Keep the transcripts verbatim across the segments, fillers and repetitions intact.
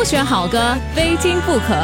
选好歌，非听不可。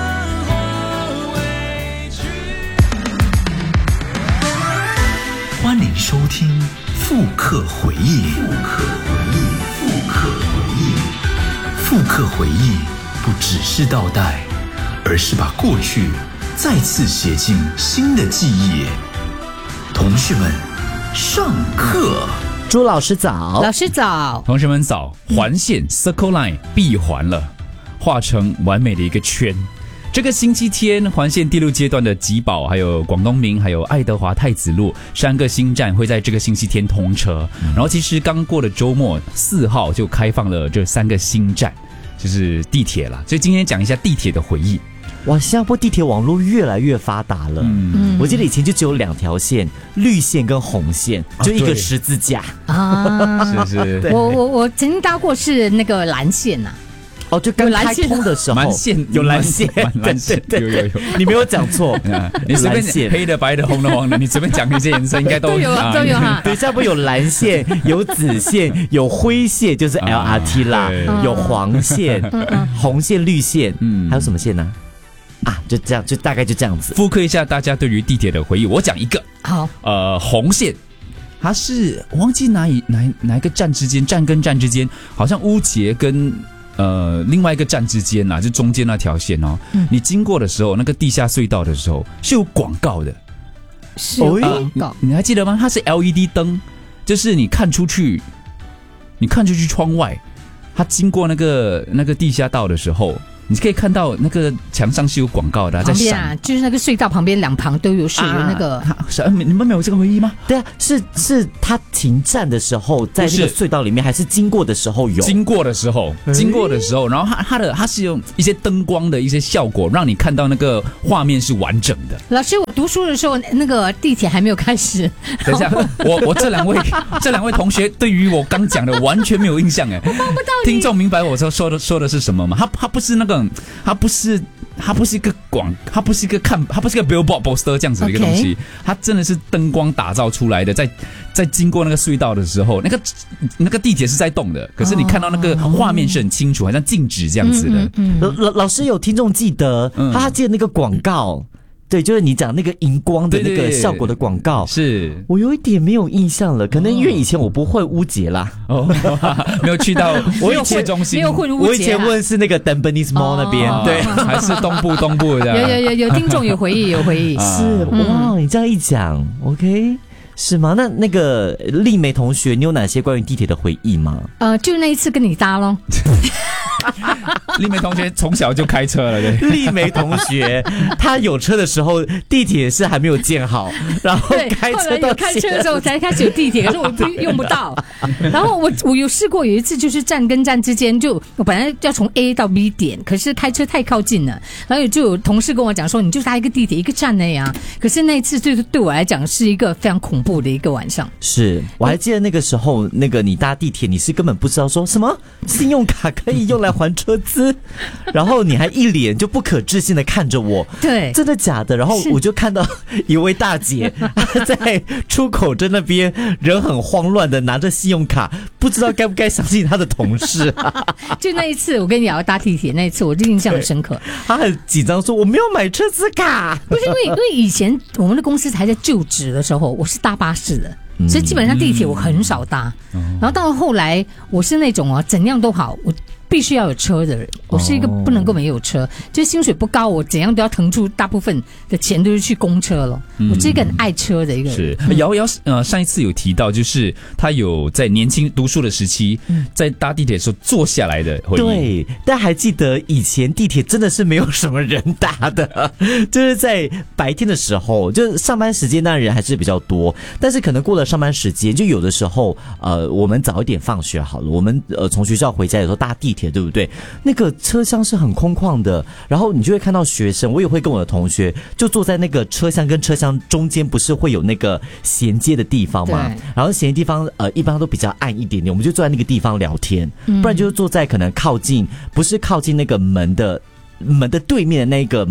欢迎收听复刻回忆。复刻回忆，复刻回忆，复刻回忆，不只是倒带，而是把过去再次写进新的记忆。同学们，上课。 朱老师早， 老师早， 同学们早。环线 Circle Line 闭环了，画成完美的一个圈。这个星期天，环线第六阶段的吉宝、还有广东明、还有爱德华太子路三个新站会在这个星期天通车。然后其实刚过的周末四号就开放了这三个新站，就是地铁啦。所以今天讲一下地铁的回忆。 哇，新加坡地铁网络越来越发达了。嗯，我记得以前就只有两条线，绿线跟红线，就一个十字架啊。 是是， 我我我曾经搭过是那个蓝线呐、啊。 哦，就刚开通的时候， 蓝线有蓝线， 蓝线有有有， 你没有讲错。 你随便黑的、白的、红的、黄的，你随便讲一些颜色，应该都都有啊，都有哈。 等一下不有蓝线，有紫线，有灰线，就是 L R T 啦，有黄线、红线、绿线，嗯，还有什么线呢？啊，就这样，就大概就这样子。 复刻一下大家对于地铁的回忆，我讲一个。 好， 呃，红线。它是我忘记哪一哪哪一个站之间，站跟站之间，好像乌节跟呃另外一个站之间啊，就中间那条线哦。嗯、你经过的时候，那个地下隧道的时候是有广告的， 是有广告、 呃你，你还记得吗？它是 L E D 灯，就是你看出去，你看出去窗外，它经过那个那个地下道的时候。你可以看到那个墙上是有广告的、啊，在旁边啊，就是那个隧道旁边两旁都有是有那个、 啊啊。你们没有这个回忆吗？ 对啊，是是他停站的时候，在那个隧道里面，还是经过的时候有？ 经过的时候，经过的时候，然后它它的它是用一些灯光的一些效果，让你看到那个画面是完整的。 老师，我读书的时候，那个地铁还没有开始。 等一下，我我这两位这两位同学对于我刚讲的完全没有印象哎， 我帮不到你。 听众明白我说说的说的是什么吗？他他不是那个。它不是，它不是一个广，它不是一个看，它不是一个 billboard poster 这样子的一个东西， okay. 它真的是灯光打造出来的。在在经过那个隧道的时候，那个那个地铁是在动的，可是你看到那个画面是很清楚，好像静止这样子的。 嗯嗯嗯、老老师有听众记得，嗯、他记得那个广告。对，就是你讲那个荧光的那个效果的广告， 是我有一点没有印象了，可能因为以前我不会乌节啦， 哦，没有去到我以前中心， 没有混乌节、啊。 我以前问是那个 Tampines Mall 那边，哦、对， 还是东部东部的。 有有有有听众有回忆有回忆， 是哇，你这样一讲 ，OK。是吗？那那个丽梅同学，你有哪些关于地铁的回忆吗？ 呃，就那一次跟你搭咯。 丽梅同学从小就开车了，对。 丽梅同学，她有车的时候，地铁是还没有建好，然后开车到开车的时候才开始有地铁，可是我用不到。然后我我有试过有一次，就是站跟站之间，就我本来要从 A 到 B 点，可是开车太靠近了，然后就有同事跟我讲说，你就搭一个地铁一个站而已啊。可是那一次对对我来讲是一个非常恐怖的一个晚上。 是，我还记得那个时候，那个你搭地铁，你是根本不知道说什么信用卡可以用来还车资，然后你还一脸就不可置信的看着我， 对， 真的假的？然后我就看到一位大姐在出口站那边，人很慌乱的拿着信用卡，不知道该不该相信她的同事、啊。 就那一次，我跟你聊搭地铁那一次，我就印象很深刻。 她很紧张说我没有买车资卡， 不是因为因为以前我们的公司还在就职的时候，我是搭巴士的。所以基本上地铁我很少搭，嗯、然后到了后来我是那种啊怎样都好，我必须要有车的人，我是一个不能够没有车，哦、就是薪水不高，我怎样都要腾出大部分的钱都是去公车了。嗯、我是一个很爱车的一个人。 是瑶瑶、嗯、呃上一次有提到，就是他有在年轻读书的时期，嗯、在搭地铁的时候坐下来的回忆。 对，但还记得以前地铁真的是没有什么人搭的，就是在白天的时候，就是上班时间当然人还是比较多，但是可能过了上班时间，就有的时候呃我们早一点放学好了，我们呃从学校回家有时候搭地铁。对不对？那个车厢是很空旷的，然后你就会看到学生，我也会跟我的同学就坐在那个车厢跟车厢中间，不是会有那个衔接的地方吗？然后衔接地方呃一般都比较暗一点点，我们就坐在那个地方聊天，不然就是坐在可能靠近，不是靠近那个门的门的对面的那个门。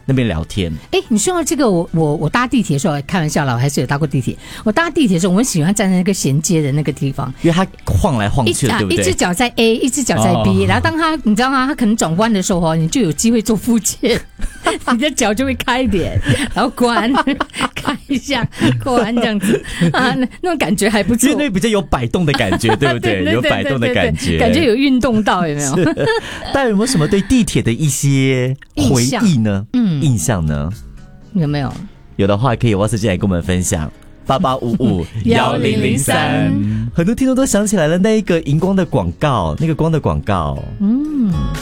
那边聊天。 哎，你说到这个，我我我搭地铁的时候，开玩笑啦，我还是有搭过地铁。我搭地铁的时候，我很喜欢站在那个衔接的那个地方， 因为它晃来晃去的，对不对？ 一只脚在 A， 一只脚在 B，、哦、然后当他你知道吗？他可能转弯的时候，你就有机会做复健，你的脚就会开一点，然后关开一下，关这样子啊，那那种感觉还不错， 因为那比较有摆动的感觉，对不对？有摆动的感觉， 感觉有运动到，有没有？ 大家有没有什么对地铁的一些回忆呢？嗯，印象呢？ 有没有？ 有的话可以 WhatsApp 进来跟我们分享。八八五五一零零三，很多听众都想起来了那一个荧光的广告，那个光的广告。嗯。